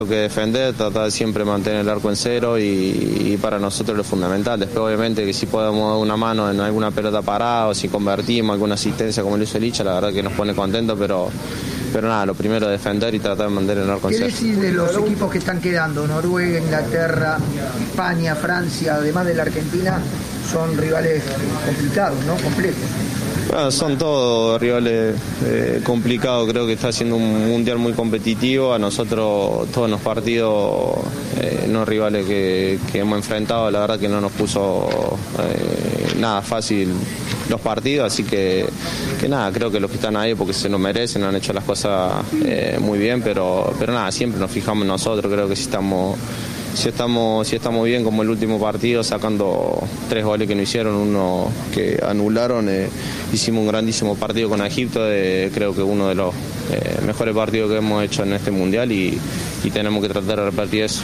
Que defender, tratar de siempre mantener el arco en cero y para nosotros lo fundamental. Después obviamente que si podemos dar una mano en alguna pelota parada o si convertimos alguna asistencia como lo hizo Licha, la verdad que nos pone contentos, pero nada, lo primero es defender y tratar de mantener el arco en cero. ¿Qué decís de los equipos que están quedando? Noruega, Inglaterra, España, Francia, además de la Argentina, son rivales complicados, ¿no? Complejos. Bueno, son todos rivales complicados, creo que está siendo un mundial muy competitivo. A nosotros todos los partidos, no rivales que hemos enfrentado, la verdad que no nos puso nada fácil los partidos, así que nada, creo que los que están ahí porque se lo merecen, han hecho las cosas muy bien, pero nada, siempre nos fijamos en nosotros, creo que si estamos bien como el último partido, sacando 3 goles que no hicieron, uno que anularon, hicimos un grandísimo partido con Egipto, creo que uno de los mejores partidos que hemos hecho en este mundial y tenemos que tratar de repetir eso.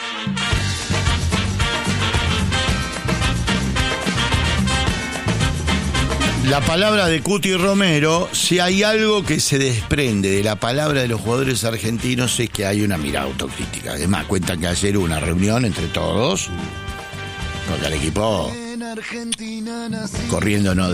La palabra de Cuti Romero, si hay algo que se desprende de la palabra de los jugadores argentinos es que hay una mirada autocrítica. Además, cuentan que ayer hubo una reunión entre todos, porque el equipo corriendo, ¿no?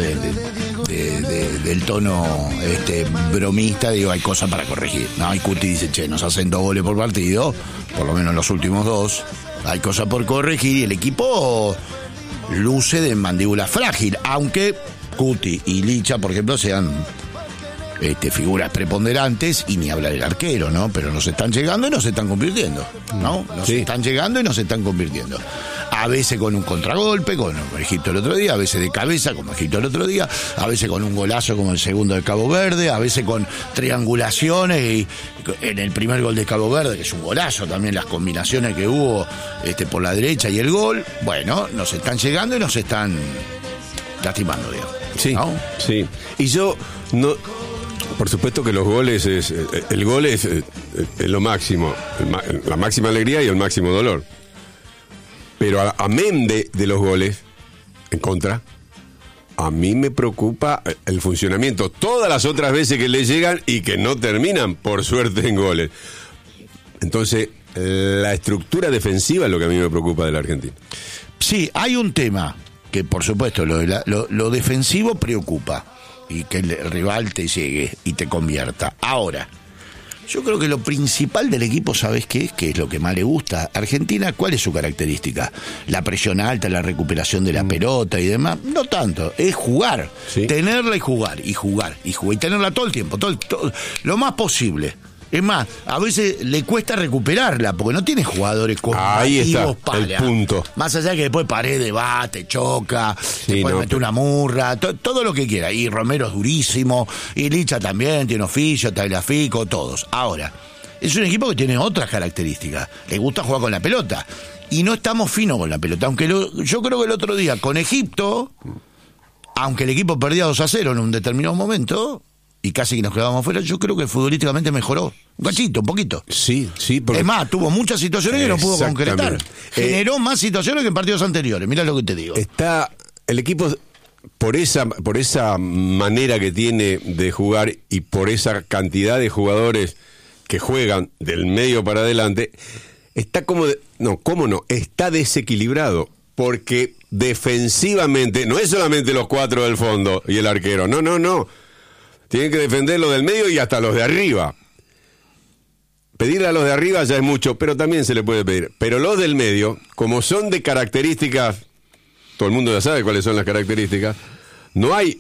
del tono bromista, digo, hay cosas para corregir. No, y Cuti dice, che, nos hacen 2 goles por partido, por lo menos los últimos 2, hay cosas por corregir y el equipo luce de mandíbula frágil, aunque Cuti y Licha, por ejemplo, sean figuras preponderantes y ni hablar del arquero, ¿no? Pero nos están llegando y nos están convirtiendo, ¿no? Nos están llegando y nos están convirtiendo. A veces con un contragolpe, como Egipto el otro día, a veces de cabeza, como Egipto el otro día, a veces con un golazo como el segundo de Cabo Verde, a veces con triangulaciones y en el primer gol de Cabo Verde, que es un golazo también, las combinaciones que hubo por la derecha y el gol. Bueno, nos están llegando y nos están lastimando, digamos. Sí, ¿no? sí. Y yo no, por supueto que los goles el gol es lo máximo, la máxima alegría y el máximo dolor. Pero amén de los goles en contra, a mí me preocupa el funcionamiento todas las otras veces que le llegan y que no terminan, por suerte, en goles. Entonces, la estructura defensiva es lo que a mí me preocupa de la Argentina. Sí, hay un tema que por supuesto lo defensivo preocupa y que el rival te llegue y te convierta. Ahora, yo creo que lo principal del equipo, ¿sabes qué es? ¿Qué es lo que más le gusta? Argentina, ¿cuál es su característica? La presión alta, la recuperación de la pelota y demás. No tanto, es jugar, ¿sí? Tenerla y jugar, y tenerla todo el tiempo, todo, lo más posible. Es más, a veces le cuesta recuperarla, porque no tiene jugadores combativos para. El punto. Más allá de que después Paredes va, te choca, te puede meter una murra, todo lo que quiera. Y Romero es durísimo, y Licha también, tiene oficio, Tagliafico, todos. Ahora, es un equipo que tiene otras características. Le gusta jugar con la pelota. Y no estamos finos con la pelota. Aunque yo creo que el otro día con Egipto, aunque el equipo perdía 2-0 en un determinado momento y casi que nos quedábamos fuera, yo creo que futbolísticamente mejoró. Un cachito, un poquito. Sí. Porque... Es más, tuvo muchas situaciones que no pudo concretar. Generó más situaciones que en partidos anteriores. Mirá lo que te digo. Está el equipo, por esa manera que tiene de jugar y por esa cantidad de jugadores que juegan del medio para adelante, está está desequilibrado. Porque defensivamente, no es solamente los 4 del fondo y el arquero. No. Tienen que defender los del medio y hasta los de arriba. Pedirle a los de arriba ya es mucho, pero también se le puede pedir. Pero los del medio, como son de características, todo el mundo ya sabe cuáles son las características, no hay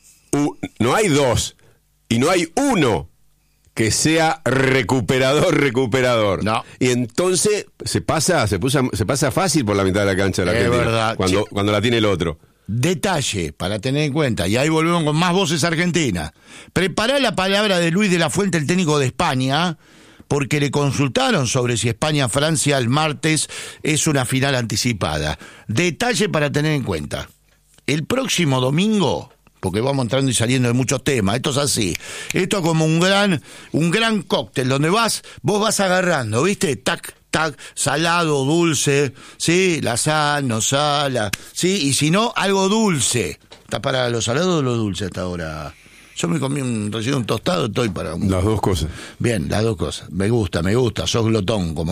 2 y no hay uno que sea recuperador. No. Y entonces se pasa fácil por la mitad de la cancha de la Argentina, verdad. Cuando la tiene el otro. Detalle para tener en cuenta, y ahí volvemos con más voces argentinas. Prepará la palabra de Luis de la Fuente, el técnico de España, porque le consultaron sobre si España-Francia el martes es una final anticipada. Detalle para tener en cuenta. El próximo domingo, porque vamos entrando y saliendo de muchos temas, esto es así, esto es como un gran cóctel, donde vos vas agarrando, ¿viste? Tac, salado, dulce, ¿sí? La sal, no sal, ¿sí? Y si no, algo dulce. ¿Está para lo salado o lo dulce hasta ahora? Yo me comí recién un tostado, estoy para Las dos cosas. Bien, las dos cosas. Me gusta, sos glotón, como